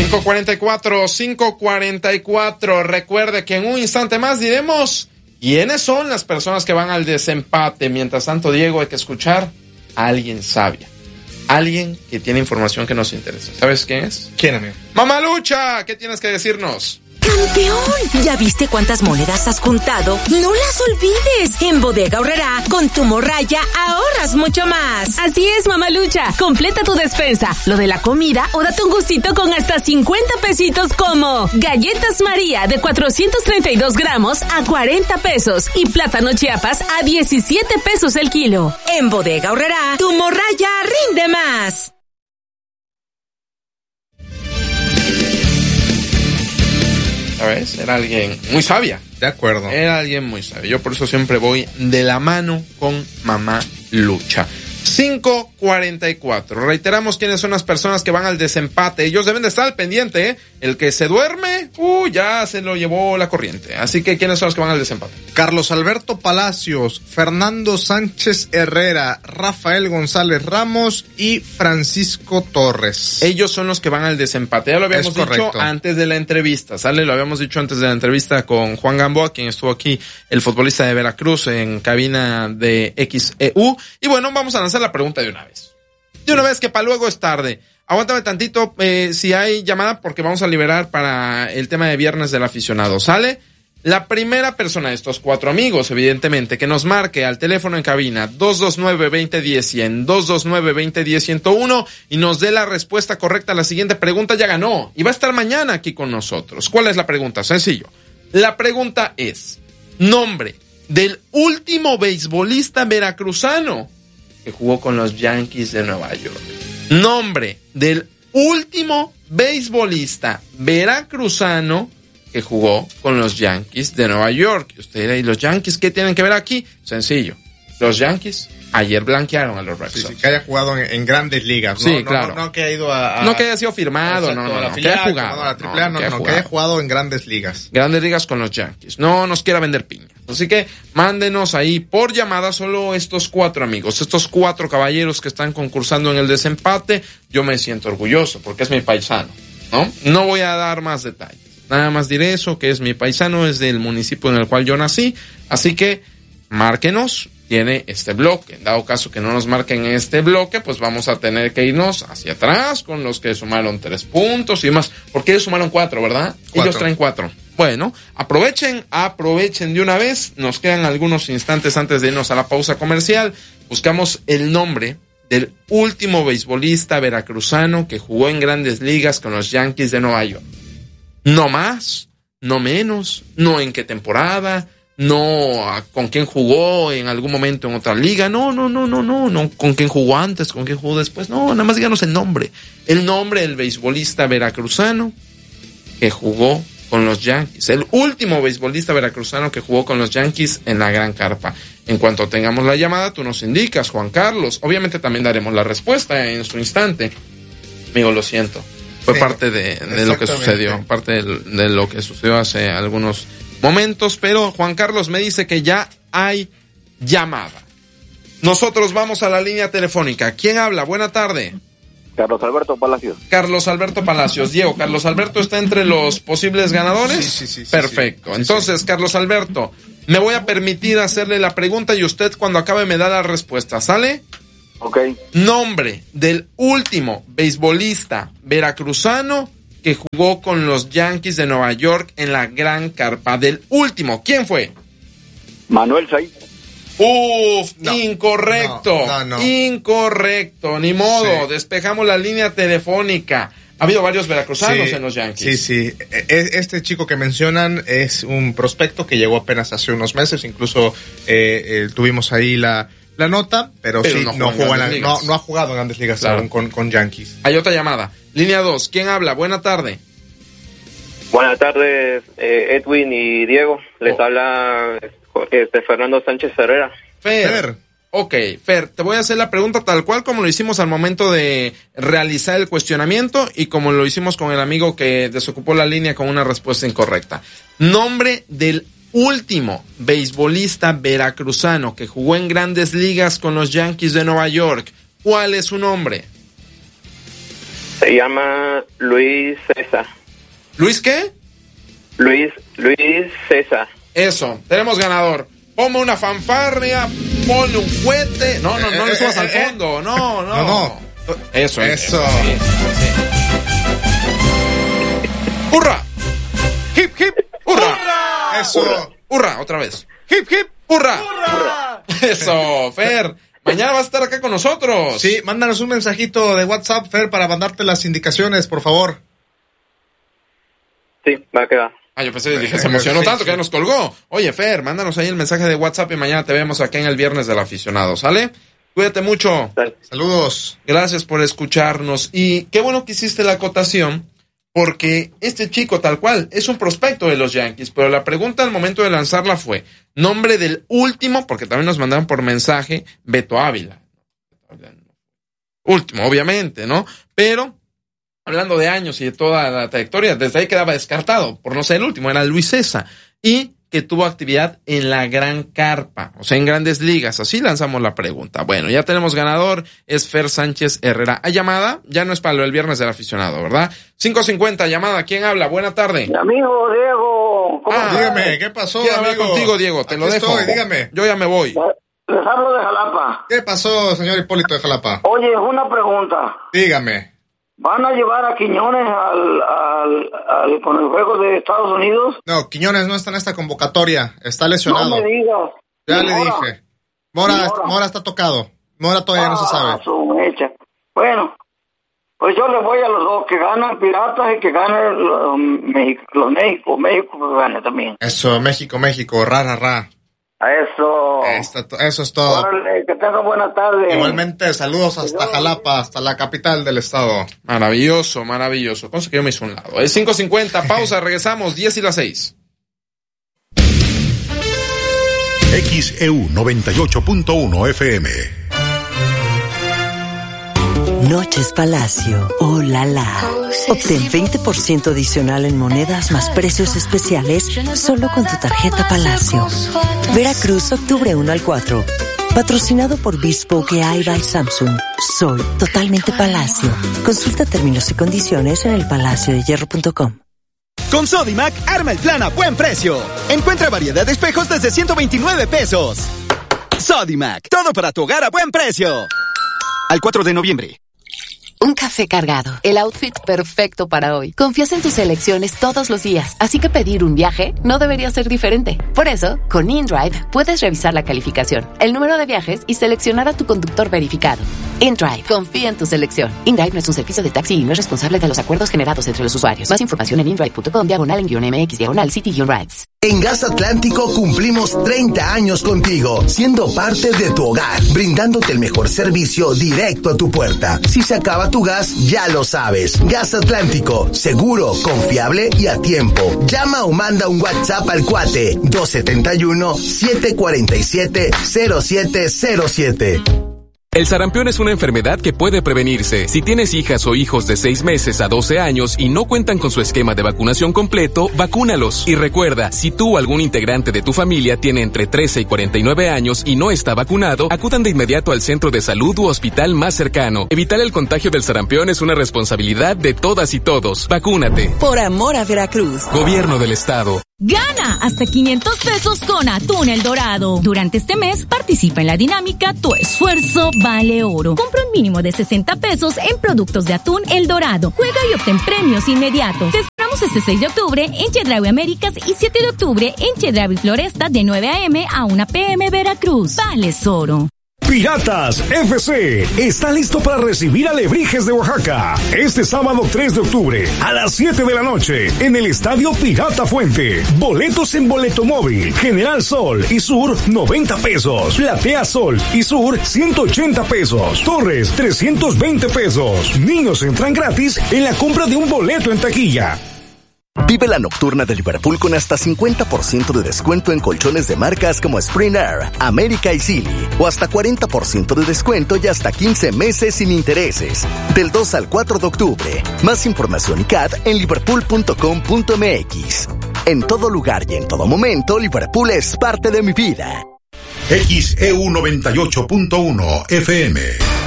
5:44. Recuerde que en un instante más diremos quiénes son las personas que van al desempate. Mientras tanto, Diego, hay que escuchar a alguien sabia. Alguien que tiene información que nos interesa. ¿Sabes quién es? ¿Quién, amigo? Mamalucha, ¿qué tienes que decirnos? ¡Campeón! ¿Ya viste cuántas monedas has juntado? ¡No las olvides! En Bodega Aurrerá, con tu morralla, ahorras mucho más. Así es, Mamalucha. Completa tu despensa, lo de la comida o date un gustito con hasta 50 pesitos como galletas María de 432 gramos a 40 pesos y plátano Chiapas a 17 pesos el kilo. En Bodega Aurrerá, tu morralla rinde más. ¿Sabes? Era alguien muy sabia. De acuerdo. Era alguien muy sabio. Yo por eso siempre voy de la mano con Mamá Lucha. 5:44. Reiteramos quiénes son las personas que van al desempate. Ellos deben de estar al pendiente, ¿eh? El que se duerme, ya se lo llevó la corriente. Así que quiénes son los que van al desempate. Carlos Alberto Palacios, Fernando Sánchez Herrera, Rafael González Ramos y Francisco Torres. Ellos son los que van al desempate. Ya lo habíamos dicho antes de la entrevista, ¿sale? Lo habíamos dicho antes de la entrevista con Juan Gamboa, quien estuvo aquí, el futbolista de Veracruz, en cabina de XEU. Y bueno, vamos a lanzar la pregunta de una vez. De una vez, que para luego es tarde. Aguántame tantito, si hay llamada, porque vamos a liberar para el tema de viernes del aficionado, ¿sale? La primera persona de estos 4 amigos, evidentemente, que nos marque al teléfono en cabina 229-2010-100, 229-2010-101 y nos dé la respuesta correcta a la siguiente pregunta, ya ganó. Y va a estar mañana aquí con nosotros. ¿Cuál es la pregunta? Sencillo. La pregunta es, nombre del último beisbolista veracruzano que jugó con los Yankees de Nueva York. Nombre del último beisbolista veracruzano que jugó con los Yankees de Nueva York. Y usted dirá, ¿y los Yankees qué tienen que ver aquí? Sencillo. Los Yankees ayer blanquearon a los Red Sox. Sí, que haya jugado en grandes ligas, ¿no? Sí, claro. No que haya ido a... No que haya sido firmado, exacto, no, que haya jugado. A la AAA, que haya jugado en grandes ligas. Grandes ligas con los Yankees. No nos quiera vender piña. Así que mándenos ahí por llamada solo estos 4 amigos, estos 4 caballeros que están concursando en el desempate. Yo me siento orgulloso porque es mi paisano, ¿no? No voy a dar más detalles. Nada más diré eso, que es mi paisano, es del municipio en el cual yo nací. Así que márquenos, tiene este bloque. En dado caso que no nos marquen en este bloque, pues vamos a tener que irnos hacia atrás con los que sumaron 3 puntos y más. Porque ellos sumaron 4, ¿verdad? 4. Ellos traen 4. Bueno, aprovechen de una vez. Nos quedan algunos instantes antes de irnos a la pausa comercial. Buscamos el nombre del último beisbolista veracruzano que jugó en grandes ligas con los Yankees de Nueva York. No más, no menos, no en qué temporada, no con quién jugó en algún momento en otra liga, no con quién jugó antes, con quién jugó después, no, nada más díganos el nombre del beisbolista veracruzano que jugó con los Yankees, el último beisbolista veracruzano que jugó con los Yankees en la Gran Carpa. En cuanto tengamos la llamada, tú nos indicas, Juan Carlos, obviamente también daremos la respuesta en su instante. Amigo, lo siento. Fue parte de lo que sucedió, parte de lo que sucedió hace algunos momentos, pero Juan Carlos me dice que ya hay llamada. Nosotros vamos a la línea telefónica. ¿Quién habla? Buena tarde. Carlos Alberto Palacios. Carlos Alberto Palacios. Diego, ¿Carlos Alberto está entre los posibles ganadores? Sí. Perfecto. Entonces, Carlos Alberto, me voy a permitir hacerle la pregunta y usted cuando acabe me da la respuesta, ¿sale? Ok. Nombre del último beisbolista veracruzano que jugó con los Yankees de Nueva York en la Gran Carpa. Del último, ¿quién fue? Manuel Said. No, incorrecto. No. Incorrecto, ni modo. Sí. Despejamos la línea telefónica. Ha habido varios veracruzanos en los Yankees. Sí. Este chico que mencionan es un prospecto que llegó apenas hace unos meses. Incluso tuvimos ahí la nota, pero sí, no ha jugado en grandes ligas, claro, aún con Yankees. Hay otra llamada. Línea 2. ¿Quién habla? Buena tarde. Buenas tardes, Edwin y Diego. Les habla Fernando Sánchez Herrera. Fer. Ok, Fer, te voy a hacer la pregunta tal cual como lo hicimos al momento de realizar el cuestionamiento y como lo hicimos con el amigo que desocupó la línea con una respuesta incorrecta. Nombre del último beisbolista veracruzano que jugó en grandes ligas con los Yankees de Nueva York. ¿Cuál es su nombre? Se llama Luis César. ¿Luis qué? Luis César. Eso, tenemos ganador. Ponme una fanfarria, ponle un cohete. No le subas al fondo. No. Eso. Sí. ¡Hurra! ¡Hip, hip! ¡Hurra! Eso. ¡Hurra! Otra vez. ¡Hip, hip! ¡Hurra! ¡Hurra! Eso, Fer. Mañana vas a estar acá con nosotros. Sí, mándanos un mensajito de WhatsApp, Fer, para mandarte las indicaciones, por favor. Sí, va a quedar. Yo pensé, dije, se emocionó tanto que ya nos colgó. Oye, Fer, mándanos ahí el mensaje de WhatsApp y mañana te vemos acá en el Viernes del Aficionado, ¿sale? Cuídate mucho. Saludos. Gracias por escucharnos. Y qué bueno que hiciste la acotación, porque este chico tal cual es un prospecto de los Yankees, pero la pregunta al momento de lanzarla fue nombre del último, porque también nos mandaron por mensaje, Beto Ávila. Último, obviamente, ¿no? Pero, hablando de años y de toda la trayectoria, desde ahí quedaba descartado, por no ser el último, era Luis César, y que tuvo actividad en la Gran Carpa, o sea, en Grandes Ligas. Así lanzamos la pregunta. Bueno, ya tenemos ganador, es Fer Sánchez Herrera. ¿Hay llamada? Ya no es para el Viernes del Aficionado, ¿verdad? 5:50, llamada. ¿Quién habla? Buena tarde. Mi amigo Diego. Dígame, ¿qué pasó, quiero hablar amigo? contigo, Diego, te Aquí lo dejo. estoy, dígame. Yo ya me voy. Les hablo de Jalapa. ¿Qué pasó, señor Hipólito de Jalapa? Oye, una pregunta. Dígame. ¿Van a llevar a Quiñones con el juego de Estados Unidos? No, Quiñones no está en esta convocatoria. Está lesionado. No me digas. Ya le dije. Mora está tocado. Mora todavía no se sabe. Su mecha. Bueno, pues yo le voy a los dos, que ganan Piratas y que ganen los México que gane también. Eso, México, ra. Eso. Eso es todo. Órale, que tengan buena tarde. Igualmente, saludos hasta Jalapa, hasta la capital del estado. Maravilloso. Cosa que yo me hice un lado. Es 5:50, pausa, regresamos, 10:06. XEU 98.1 FM. Noches Palacio, oh la la. Obtén 20% adicional en monedas más precios especiales solo con tu tarjeta Palacio. Veracruz, octubre 1 al 4. Patrocinado por Bespoke AI by Samsung. Soy totalmente Palacio. Consulta términos y condiciones en elpalaciodehierro.com. Con Sodimac, arma el plan a buen precio. Encuentra variedad de espejos desde 129 pesos. Sodimac, todo para tu hogar a buen precio. Al 4 de noviembre. Un café cargado, el outfit perfecto para hoy. Confías en tus elecciones todos los días, así que pedir un viaje no debería ser diferente. Por eso, con InDrive puedes revisar la calificación, el número de viajes y seleccionar a tu conductor verificado. InDrive, confía en tu selección. InDrive no es un servicio de taxi y no es responsable de los acuerdos generados entre los usuarios. Más información en indrive.com/en-mx/City-Rides. En Gas Atlántico cumplimos 30 años contigo, siendo parte de tu hogar, brindándote el mejor servicio directo a tu puerta. Si se acaba tu gas, ya lo sabes. Gas Atlántico, seguro, confiable y a tiempo. Llama o manda un WhatsApp al cuate 271-747-0707. El sarampión es una enfermedad que puede prevenirse. Si tienes hijas o hijos de 6 meses a 12 años y no cuentan con su esquema de vacunación completo, vacúnalos. Y recuerda, si tú o algún integrante de tu familia tiene entre 13 y 49 años y no está vacunado, acudan de inmediato al centro de salud u hospital más cercano. Evitar el contagio del sarampión es una responsabilidad de todas y todos. Vacúnate. Por amor a Veracruz. Gobierno del Estado. Gana hasta 500 pesos con Atún El Dorado. Durante este mes participa en la dinámica Tu Esfuerzo Vale Oro. Compra un mínimo de 60 pesos en productos de Atún El Dorado. Juega y obtén premios inmediatos. Te esperamos este 6 de octubre en Chedraui Américas y 7 de octubre en Chedraui Floresta de 9 a.m. a 1 p.m. Veracruz. Vales Oro. Piratas FC está listo para recibir a Alebrijes de Oaxaca este sábado 3 de octubre a las 7 de la noche en el Estadio Pirata Fuente. Boletos en Boleto Móvil, General Sol y Sur 90 pesos, Platea Sol y Sur 180 pesos, Torres 320 pesos. Niños entran gratis en la compra de un boleto en taquilla. Vive la nocturna de Liverpool con hasta 50% de descuento en colchones de marcas como Spring Air, América y Silly, o hasta 40% de descuento y hasta 15 meses sin intereses. Del 2 al 4 de octubre. Más información y CAD en liverpool.com.mx. En todo lugar y en todo momento, Liverpool es parte de mi vida. XEU 98.1 FM.